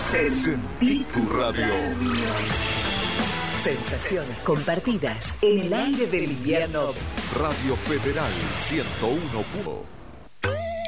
Sentí tu radio. Sensaciones compartidas en el aire del invierno. Radio Federal 101.